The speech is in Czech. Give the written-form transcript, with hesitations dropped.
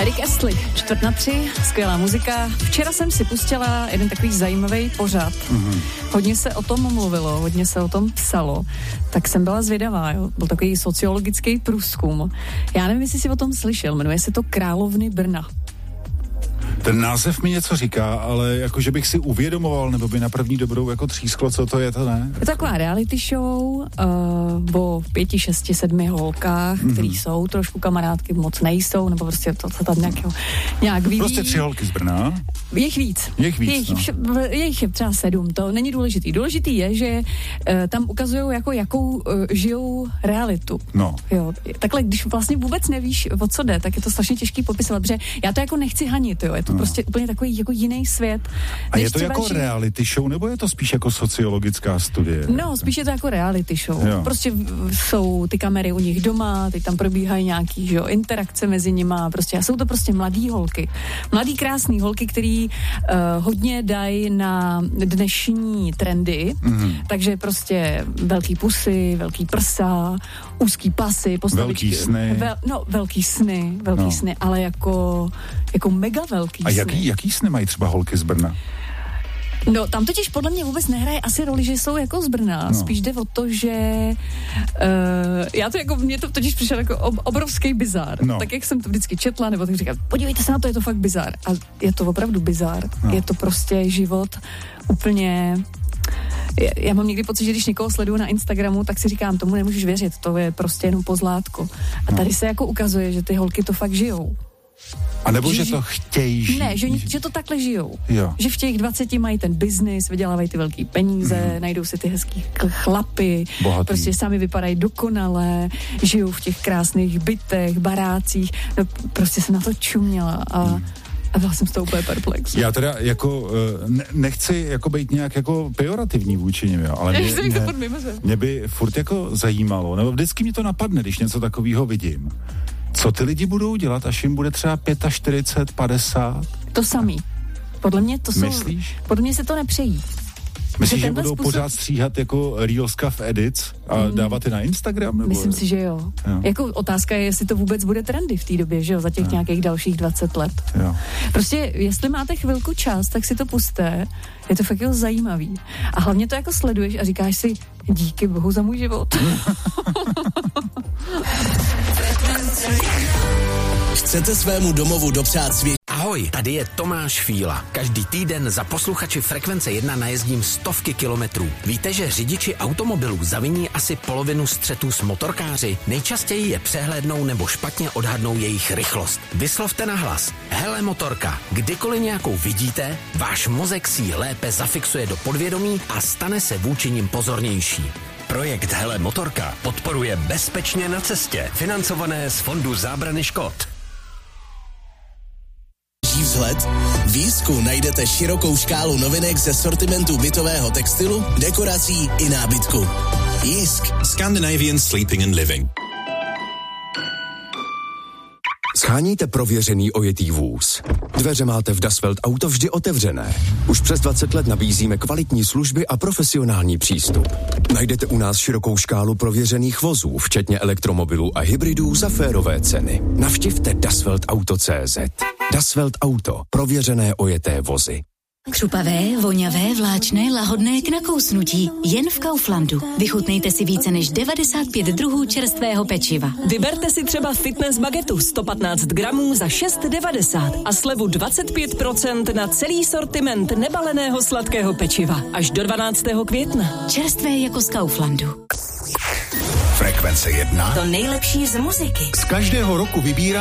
Rick Astley, 2:45, skvělá muzika. Včera jsem si pustila jeden takový zajímavý pořad. Hodně se o tom mluvilo, hodně se o tom psalo. Tak jsem byla zvědavá, jo. Byl takový sociologický průzkum. Já nevím, jestli jsi o tom slyšel, jmenuje se to Královny Brna. Ten název mi něco říká, ale jakože bych si uvědomoval, nebo by na první dobrou jako třísklo, co to je, to ne. Je to taková reality show o 5, 6, 7 holkách, který jsou trošku kamarádky, moc nejsou, nebo prostě to se tam nějak vyvíjí. Prostě 3 holky z Brna. Je jich víc. Je jich třeba 7, to není důležitý. Důležitý je, že tam ukazují jakou žijou realitu. No. Jo, takhle, když vlastně vůbec nevíš, o co jde, tak je to strašně těžký popisovat, protože já to jako nechci hanit, jo, je to prostě úplně takový jako jiný svět. A je to jako reality show, nebo je to spíš jako sociologická studie? No, spíš je to jako reality show. Jo. Prostě jsou ty kamery u nich doma, teď tam probíhají nějaký, že jo, interakce mezi nima, prostě a jsou to prostě mladý holky. Mladý krásný holky, který hodně dají na dnešní trendy, takže prostě velký pusy, velký prsa, úzký pasy, postavičky. Velký sny. Velký sny, ale jako mega velký sny. A jaký sny mají třeba holky z Brna? No, tam totiž podle mě vůbec nehraje asi roli, že jsou jako z Brna. No. Spíš jde o to, že mně to totiž přišel jako obrovský bizár. No. Tak jak jsem to vždycky četla, nebo tak říkám, podívejte se na to, je to fakt bizár. A je to opravdu bizár. No. Je to prostě život úplně... Já mám někdy pocit, že když někoho sleduju na Instagramu, tak si říkám, tomu nemůžeš věřit, to je prostě jenom pozlátko. A tady se jako ukazuje, že ty holky to fakt žijou. A nebo že to chtějí žít. Ne, že to takhle žijou. Jo. Že v těch 20 mají ten biznis, vydělávají ty velký peníze, najdou si ty hezký chlapy, bohatý. Prostě sami vypadají dokonale, žijou v těch krásných bytech, barácích. No, prostě jsem na to čuměla a byla jsem z toho úplně perplex. Já teda jako nechci jako být nějak jako pejorativní vůči nim, jo, ale mě by furt jako zajímalo, nebo vždycky mě to napadne, když něco takového vidím. Co ty lidi budou dělat, až jim bude třeba 45, 50? To samý. Podle mě to jsou... Myslíš? Podle mě se to nepřejí. Myslíš, že budou pořád stříhat jako reelska v edits a dávat je na Instagram? Nebo... Myslím si, že jo. Jako otázka je, jestli to vůbec bude trendy v té době, že jo, za těch nějakých dalších 20 let. Jo. Prostě, jestli máte chvilku čas, tak si to pusťte. Je to fakt jako zajímavý. A hlavně to jako sleduješ a říkáš si, díky bohu za můj život. Chcete svému domovu dopřát svět? Ahoj, tady je Tomáš Fíla. Každý týden za posluchači Frekvence 1 najezdím stovky kilometrů. Víte, že řidiči automobilů zaviní asi polovinu střetů s motorkáři? Nejčastěji je přehlédnou nebo špatně odhadnou jejich rychlost. Vyslovte nahlas. Hele motorka. Kdykoliv nějakou vidíte, váš mozek si ji lépe zafixuje do podvědomí a stane se vůči nim pozornější. Projekt Hele motorka podporuje Bezpečně na cestě, financované z Fondu zábrany škod. Vzhled? V Jisku najdete širokou škálu novinek ze sortimentu bytového textilu, dekorací i nábytku. Jisk. Scandinavian Sleeping and Living. Sháníte prověřený ojetý vůz. Dveře máte v Dasvelt Auto vždy otevřené. Už přes 20 let nabízíme kvalitní služby a profesionální přístup. Najdete u nás širokou škálu prověřených vozů, včetně elektromobilů a hybridů za férové ceny. Navštivte dasveltauto.cz. Dasvelt Auto. Prověřené ojeté vozy. Křupavé, voňavé, vláčné, lahodné k nakousnutí. Jen v Kauflandu. Vychutnejte si více než 95 druhů čerstvého pečiva. Vyberte si třeba fitness bagetu 115 gramů za 6,90 a slevu 25% na celý sortiment nebaleného sladkého pečiva. Až do 12. května. Čerstvé jako z Kauflandu. Frekvence 1. To nejlepší z muziky. Z každého roku vybírá